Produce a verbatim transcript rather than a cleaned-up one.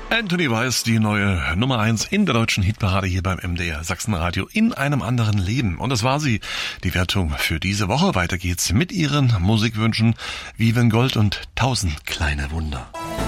Anthony Weiss, die neue Nummer eins in der deutschen Hitparade hier beim M D R Sachsenradio in einem anderen Leben. Und das war sie, die Wertung für diese Woche. Weiter geht's mit Ihren Musikwünschen. Viven Gold und tausend kleine Wunder.